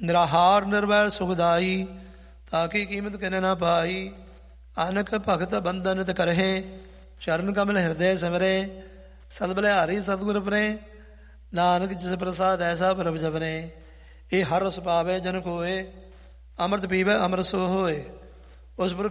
ਨਿਰਾਹਾਰ ਨਿਰਵੈਰ ਸੁਖਦਾਈ, ਤਾਕੀ ਕੀਮਤ ਕਿਨੇ ਨਾ ਪਾਈ। ਅਨਕ ਭਗਤ ਬੰਧਨਿਤ ਕਰਹਿ, ਚਰਨ ਕਮਲ ਹਿਰਦੈ ਸਿਮਰੇ। ਸਦ ਬਲਿਹਾਰੀ ਸਤਿਗੁਰ ਪਰੇ, ਨਾਨਕ ਜਿਸ ਪ੍ਰਸਾਦ ਐਸਾ ਪ੍ਰਭ ਜਪਰੇ। ਇਹ ਹਰ ਰਸ ਪਾਵੇ ਜਨ ਕੋਏ, ਅੰਮ੍ਰਿਤ ਪੀਵੇ ਅੰਮ੍ਰਿਤ ਸੋ ਹੋਏ। ਉਸ ਪੁਰਖ